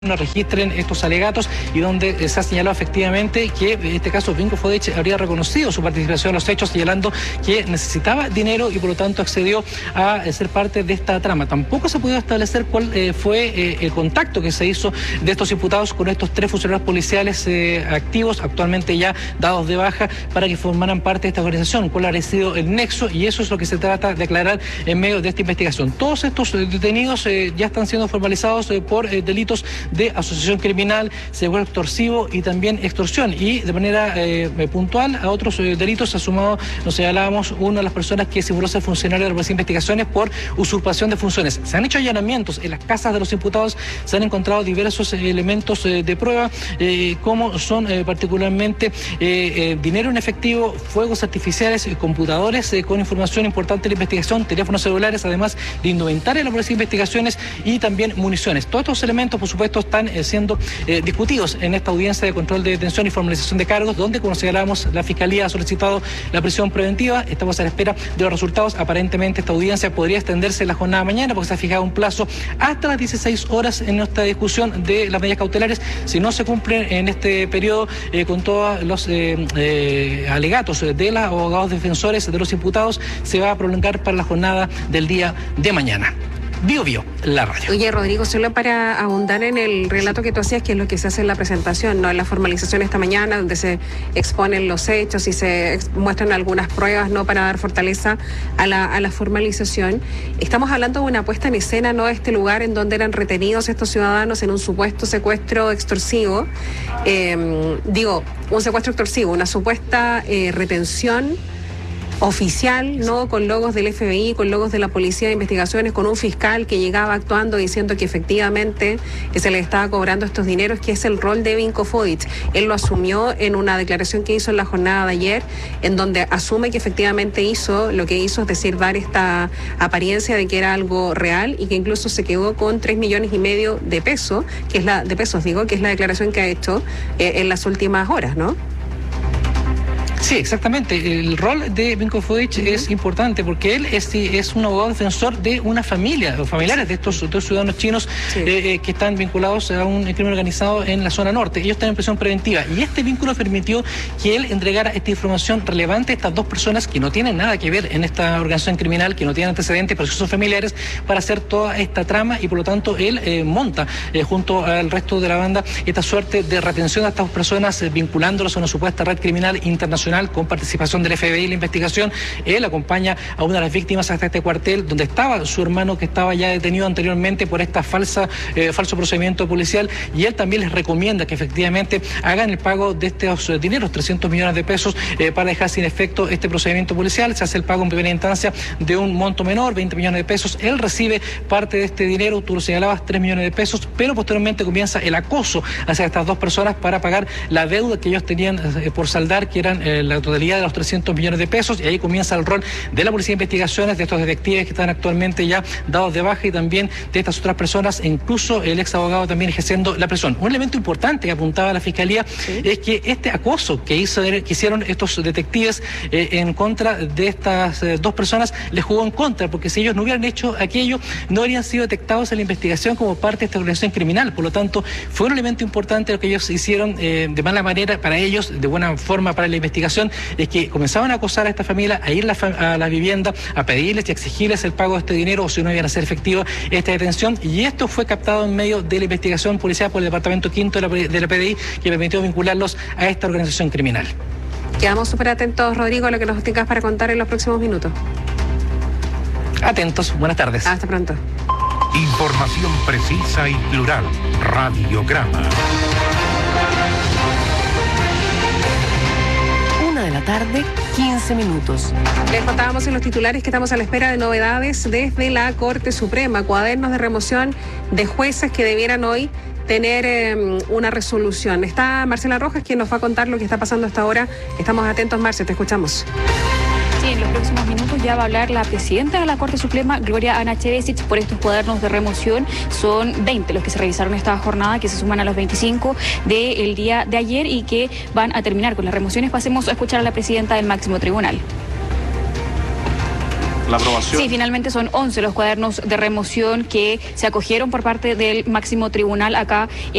no registren estos alegatos y donde se ha señalado efectivamente que en este caso Vinko Fodic habría reconocido su participación en los hechos, señalando que necesitaba dinero y por lo tanto accedió a ser parte de esta trama. Tampoco se ha podido establecer cuál fue el contacto que se hizo de estos imputados con estos 3 funcionarios policiales activos, actualmente ya dados de baja, para que formaran parte de esta organización, cuál ha sido el nexo, y eso es lo que se trata de aclarar en medio de esta investigación. Todos estos detenidos ya están siendo formalizados por delitos de asociación criminal, secuestro extorsivo y también extorsión, y de manera puntual a otros delitos ha sumado, nos señalábamos, una de las personas que simuló ser funcionario de la Policía de Investigaciones por usurpación de funciones. Se han hecho allanamientos en las casas de los imputados, se han encontrado diversos elementos de prueba, como son particularmente dinero en efectivo, fuegos artificiales, computadores con información importante de la investigación, teléfonos celulares, además de indumentaria de la Policía de Investigaciones y también municiones. Todos estos elementos, por supuesto, están siendo discutidos en esta audiencia de control de detención y formalización de cargos, donde, como señalamos, la Fiscalía ha solicitado la prisión preventiva. Estamos a la espera de los resultados. Aparentemente esta audiencia podría extenderse la jornada de mañana, porque se ha fijado un plazo hasta las 16 horas en esta discusión de las medidas cautelares. Si no se cumplen en este periodo con todos los alegatos de los abogados defensores de los imputados, se va a prolongar para la jornada del día de mañana. Bio, la radio. Oye, Rodrigo, solo para abundar en el relato que tú hacías, que es lo que se hace en la presentación, ¿no? En la formalización esta mañana, donde se exponen los hechos y se muestran algunas pruebas, ¿no? Para dar fortaleza a la formalización. Estamos hablando de una puesta en escena, ¿no? Este lugar en donde eran retenidos estos ciudadanos en un supuesto secuestro extorsivo. Un secuestro extorsivo, una supuesta retención oficial, ¿no? Con logos del FBI, con logos de la Policía de Investigaciones, con un fiscal que llegaba actuando diciendo que efectivamente se le estaba cobrando estos dineros, que es el rol de Vinko Fodic. Él lo asumió en una declaración que hizo en la jornada de ayer, en donde asume que efectivamente hizo lo que hizo, es decir, dar esta apariencia de que era algo real, y que incluso se quedó con 3,5 millones de pesos, que es la declaración que ha hecho en las últimas horas, ¿no? Sí, exactamente. El rol de Vinko Fodic es importante porque él es un abogado defensor de una familia, o familiares de estos 2 ciudadanos chinos que están vinculados a un crimen organizado en la zona norte. Ellos están en prisión preventiva y este vínculo permitió que él entregara esta información relevante a estas 2 personas que no tienen nada que ver en esta organización criminal, que no tienen antecedentes, pero que son familiares, para hacer toda esta trama, y por lo tanto él monta junto al resto de la banda esta suerte de retención a estas personas, vinculándolos a una supuesta red criminal internacional con participación del FBI en la investigación. Él acompaña a una de las víctimas hasta este cuartel donde estaba su hermano, que estaba ya detenido anteriormente por esta falso procedimiento policial, y él también les recomienda que efectivamente hagan el pago de estos dineros, 300 millones de pesos, para dejar sin efecto este procedimiento policial. Se hace el pago en primera instancia de un monto menor, 20 millones de pesos. Él recibe parte de este dinero, tú lo señalabas, 3 millones de pesos, pero posteriormente comienza el acoso hacia estas 2 personas para pagar la deuda que ellos tenían por saldar, que eran la totalidad de los 300 millones de pesos, y ahí comienza el rol de la Policía de Investigaciones, de estos detectives que están actualmente ya dados de baja, y también de estas otras personas, e incluso el ex abogado también ejerciendo la presión. Un elemento importante que apuntaba la Fiscalía es que este acoso que hicieron estos detectives en contra de estas 2 personas les jugó en contra, porque si ellos no hubieran hecho aquello, no habrían sido detectados en la investigación como parte de esta organización criminal. Por lo tanto, fue un elemento importante lo que ellos hicieron de mala manera para ellos, de buena forma para la investigación, es que comenzaban a acosar a esta familia, a ir a la vivienda, a pedirles y exigirles el pago de este dinero, o si no iban a hacer efectiva esta detención, y esto fue captado en medio de la investigación policial por el Departamento Quinto de la PDI, que permitió vincularlos a esta organización criminal. Quedamos súper atentos, Rodrigo, a lo que nos tengas para contar en los próximos minutos. Atentos, buenas tardes. Hasta pronto. Información precisa y plural. Radiograma. Tarde, 15 minutos. Les contábamos en los titulares que estamos a la espera de novedades desde la Corte Suprema, cuadernos de remoción de jueces que debieran hoy tener una resolución. Está Marcela Rojas, quien nos va a contar lo que está pasando hasta ahora. Estamos atentos, Marce, te escuchamos. Sí, en los próximos minutos ya va a hablar la presidenta de la Corte Suprema, Gloria Ana Chevesic, por estos cuadernos de remoción. Son 20 los que se revisaron esta jornada, que se suman a los 25 del día de ayer y que van a terminar con las remociones. Pasemos a escuchar a la presidenta del máximo tribunal. la aprobación. Sí, finalmente son 11 los cuadernos de remoción que se acogieron por parte del máximo tribunal acá